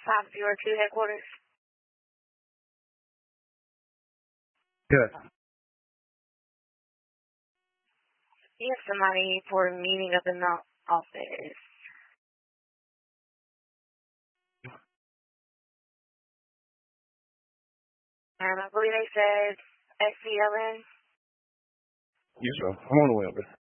502 headquarters. Good. You have somebody for a meeting up in the office. I believe they said SCLN. Yes, sir. I'm on the way up there.